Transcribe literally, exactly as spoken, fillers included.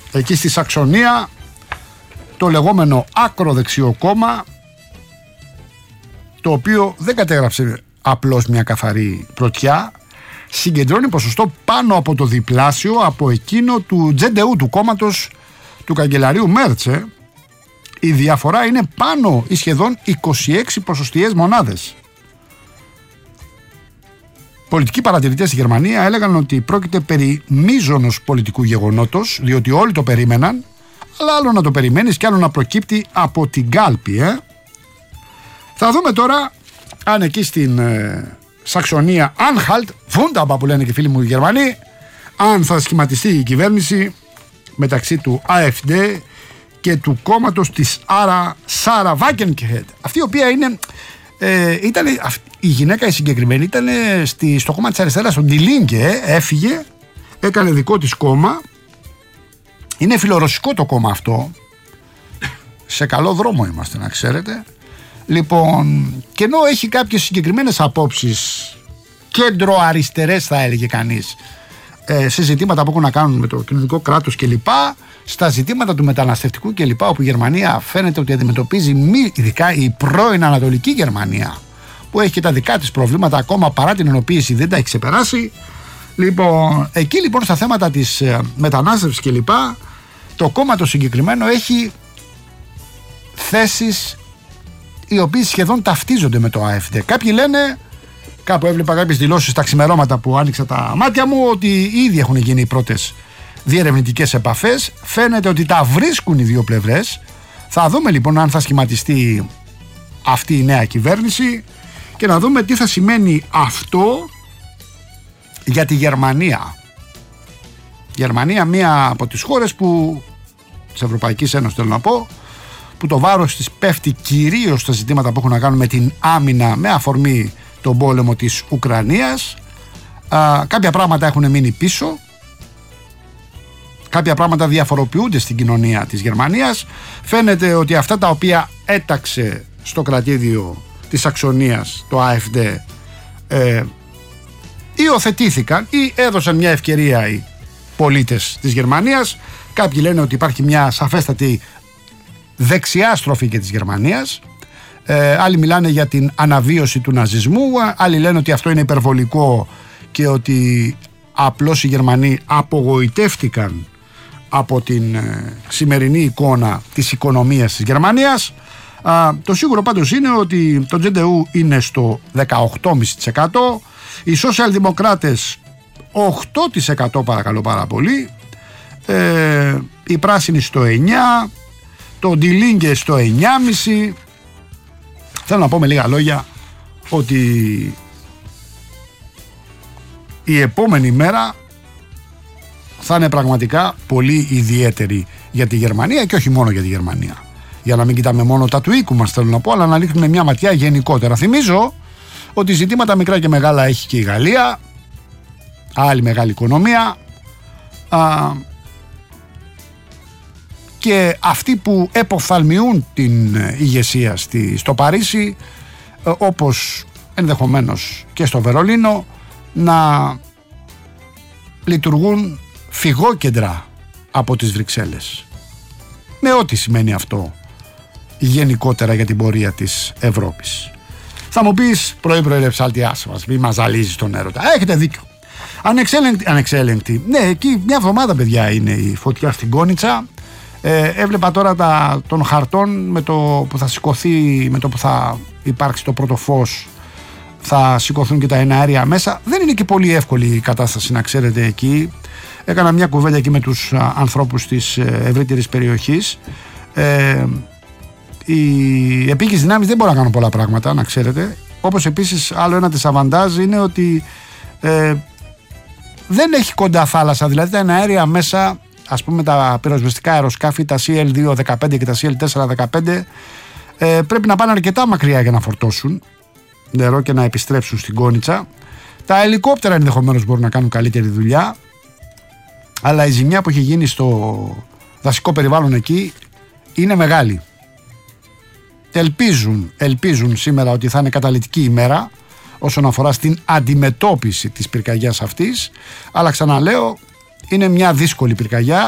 εκεί στη Σαξονία, το λεγόμενο άκροδεξιό κόμμα, το οποίο δεν κατέγραψε απλώς μια καθαρή πρωτιά, συγκεντρώνει ποσοστό πάνω από το διπλάσιο από εκείνο του τζε ντι γιου, του κόμματος του καγκελαρίου Μέρτσε. Η διαφορά είναι πάνω ή σχεδόν είκοσι έξι ποσοστιαίες μονάδες. Πολιτικοί παρατηρητές στη Γερμανία έλεγαν ότι πρόκειται περί μείζωνος πολιτικού γεγονότος, διότι όλοι το περίμεναν, αλλά άλλο να το περιμένεις και άλλο να προκύπτει από την κάλπη. Ε. Θα δούμε τώρα αν εκεί στην ε, Σαξονία Anhalt, Wunderbar που λένε και φίλοι μου οι Γερμανοί, αν θα σχηματιστεί η κυβέρνηση μεταξύ του AfD και του κόμματος της Άρα Σάρα Βάκενκεχετ, αυτή η οποία είναι ε, ήταν, η γυναίκα η συγκεκριμένη ήταν στη, στο κόμμα της αριστεράς, στον Die Linke, έφυγε, έκανε δικό της κόμμα, είναι φιλορωσικό το κόμμα αυτό, σε καλό δρόμο είμαστε να ξέρετε. Λοιπόν, και ενώ έχει κάποιες συγκεκριμένες απόψεις κέντρο αριστερές θα έλεγε κανείς, ε, σε ζητήματα που έχουν να κάνουν με το κοινωνικό κράτος κλπ, στα ζητήματα του μεταναστευτικού κλπ, όπου η Γερμανία φαίνεται ότι αντιμετωπίζει, μη, ειδικά η πρώην Ανατολική Γερμανία, που έχει και τα δικά της προβλήματα ακόμα παρά την ενοποίηση, δεν τα έχει ξεπεράσει. Λοιπόν, εκεί λοιπόν στα θέματα της ε, μετανάστευσης κλπ, το κόμμα το συγκεκριμένο έχει θέσεις οι οποίοι σχεδόν ταυτίζονται με το AfD. Κάποιοι λένε, κάπου έβλεπα κάποιες δηλώσεις στα ξημερώματα που άνοιξα τα μάτια μου, ότι ήδη έχουν γίνει οι πρώτες διερευνητικές επαφές. Φαίνεται ότι τα βρίσκουν οι δύο πλευρές. Θα δούμε λοιπόν αν θα σχηματιστεί αυτή η νέα κυβέρνηση και να δούμε τι θα σημαίνει αυτό για τη Γερμανία. Γερμανία, μία από τις χώρες που, της Ευρωπαϊκής Ένωσης θέλω να πω, που το βάρος της πέφτει κυρίως στα ζητήματα που έχουν να κάνουν με την άμυνα, με αφορμή τον πόλεμο της Ουκρανίας. Α, κάποια πράγματα έχουν μείνει πίσω, κάποια πράγματα διαφοροποιούνται στην κοινωνία της Γερμανίας. Φαίνεται ότι αυτά τα οποία έταξε στο κρατήδιο της Σαξονίας το AfD ε, υιοθετήθηκαν ή έδωσαν μια ευκαιρία οι πολίτες της Γερμανίας. Κάποιοι λένε ότι υπάρχει μια σαφέστατη δεξιά στροφή και της Γερμανίας, ε, άλλοι μιλάνε για την αναβίωση του ναζισμού, άλλοι λένε ότι αυτό είναι υπερβολικό και ότι απλώς οι Γερμανοί απογοητεύτηκαν από την ε, σημερινή εικόνα της οικονομίας της Γερμανίας. Α, το σίγουρο πάντως είναι ότι το τζε ντι γιου είναι στο δεκαοκτώ κόμμα πέντε τοις εκατό, οι σοσιαλδημοκράτες οκτώ τοις εκατό παρακαλώ πάρα πολύ, ε, οι πράσινοι στο εννιά τοις εκατό, το Die Linke στο εννιά κόμμα πέντε τοις εκατό. Θέλω να πω με λίγα λόγια ότι η επόμενη μέρα θα είναι πραγματικά πολύ ιδιαίτερη για τη Γερμανία και όχι μόνο για τη Γερμανία. Για να μην κοιτάμε μόνο τα του οίκου μας θέλω να πω, αλλά να ρίχνουμε μια ματιά γενικότερα. Θυμίζω ότι ζητήματα μικρά και μεγάλα έχει και η Γαλλία, άλλη μεγάλη οικονομία, α, και αυτοί που εποφθαλμιούν την ηγεσία στη, στο Παρίσι, ε, όπως ενδεχομένως και στο Βερολίνο, να λειτουργούν φυγόκεντρα από τις Βρυξέλλες, με ό,τι σημαίνει αυτό γενικότερα για την πορεία της Ευρώπης. Θα μου πεις, πρωί πρωί ρε ψαλτιάς μας, μη μας ζαλίζεις τον έρωτα. Έχετε δίκιο. Ανεξέλεγκτη, ανεξέλεγκτη. Ναι, εκεί μια εβδομάδα παιδιά είναι η φωτιά στην Κόνιτσα. Ε, έβλεπα τώρα τα, των χαρτών με το που θα σηκωθεί, με το που θα υπάρξει το πρώτο φως, θα σηκωθούν και τα εναέρια μέσα. Δεν είναι και πολύ εύκολη η κατάσταση να ξέρετε εκεί. Έκανα μια κουβέντα εκεί με τους α, ανθρώπους της ε, ευρύτερης περιοχής. Ε, οι επίκες δυνάμεις δεν μπορούν να κάνουν πολλά πράγματα να ξέρετε. Όπως επίσης άλλο ένα της αβαντάζ είναι ότι ε, δεν έχει κοντά θάλασσα, δηλαδή τα εναέρια μέσα, ας πούμε τα πυροσβεστικά αεροσκάφη, τα σι ελ δύο δεκαπέντε και τα σι ελ τέσσερα δεκαπέντε, ε, πρέπει να πάνε αρκετά μακριά για να φορτώσουν νερό και να επιστρέψουν στην Κόνιτσα. Τα ελικόπτερα ενδεχομένως μπορούν να κάνουν καλύτερη δουλειά, αλλά η ζημιά που έχει γίνει στο δασικό περιβάλλον εκεί είναι μεγάλη. Ελπίζουν, ελπίζουν σήμερα ότι θα είναι καταλυτική ημέρα όσον αφορά στην αντιμετώπιση της πυρκαγιάς αυτής, αλλά ξαναλέω, είναι μια δύσκολη πυρκαγιά.